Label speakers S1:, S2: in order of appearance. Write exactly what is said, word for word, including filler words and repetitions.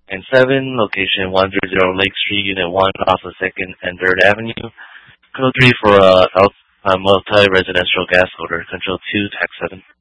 S1: And seven, location one hundred Lake Street, Unit one, off of second and third Avenue. Code three for uh, uh, multi-residential gas odor. Control two, tax seven.